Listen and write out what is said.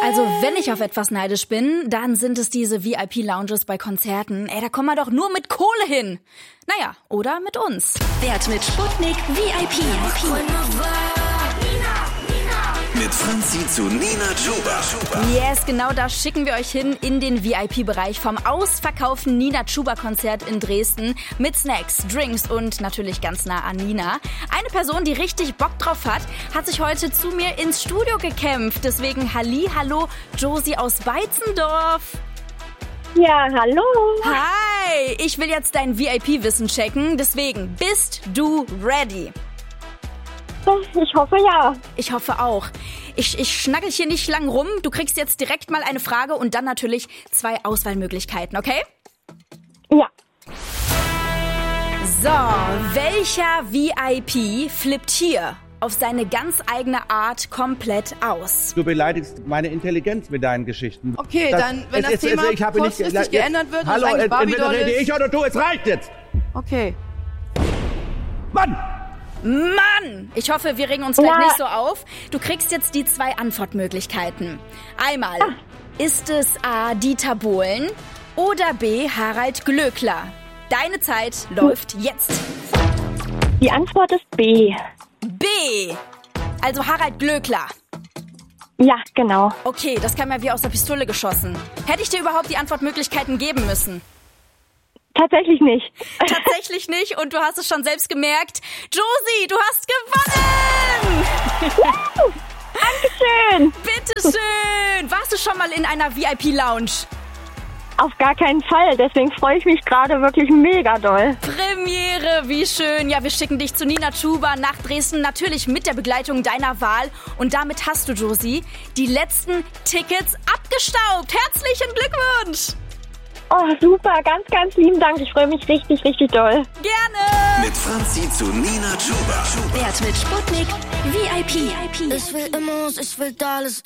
Also wenn ich auf etwas neidisch bin, dann sind es diese VIP-Lounges bei Konzerten. Da kommen wir doch nur mit Kohle hin. Naja, oder mit uns. Wert mit Sputnik VIP. Mit Franzi zu Nina Chuba. Yes, genau da schicken wir euch hin in den VIP-Bereich vom ausverkauften Nina Chuba-Konzert in Dresden mit Snacks, Drinks und natürlich ganz nah an Nina. Eine Person, die richtig Bock drauf hat sich heute zu mir ins Studio gekämpft. Deswegen hallo, Josie aus Beitzendorf. Ja, hallo. Hi, ich will jetzt dein VIP-Wissen checken. Deswegen, bist du ready? Ich hoffe ja. Ich hoffe auch. Ich schnackel hier nicht lang rum. Du kriegst jetzt direkt mal eine Frage und dann natürlich 2 Auswahlmöglichkeiten, okay? Ja. So, welcher VIP flippt hier auf seine ganz eigene Art komplett aus? Du beleidigst meine Intelligenz mit deinen Geschichten. Okay, dann, wenn das Thema kurzfristig geändert wird, hallo, und es eigentlich entweder Barbie-Doll rede ist... ich oder du, es reicht jetzt! Okay. Mann! Ich hoffe, wir regen uns gleich nicht so auf. Du kriegst jetzt die 2 Antwortmöglichkeiten. Einmal, ist es A. Dieter Bohlen oder B. Harald Glöckler? Deine Zeit läuft jetzt. Die Antwort ist B. B. Also Harald Glöckler. Ja, genau. Okay, das kam ja wie aus der Pistole geschossen. Hätte ich dir überhaupt die Antwortmöglichkeiten geben müssen? Tatsächlich nicht. Tatsächlich nicht und du hast es schon selbst gemerkt. Josie, du hast gewonnen! Dankeschön. Bitteschön! Warst du schon mal in einer VIP-Lounge? Auf gar keinen Fall. Deswegen freue ich mich gerade wirklich mega doll. Premiere, wie schön. Ja, wir schicken dich zu Nina Chuba nach Dresden, natürlich mit der Begleitung deiner Wahl. Und damit hast du, Josie, die letzten Tickets abgestaubt. Herzlichen Glückwunsch! Oh, super. Ganz, ganz lieben Dank. Ich freue mich richtig, richtig doll. Gerne! Mit Franzi zu Nina Chuba. Wert mit Sputnik VIP. Ich will Immos, ich will alles.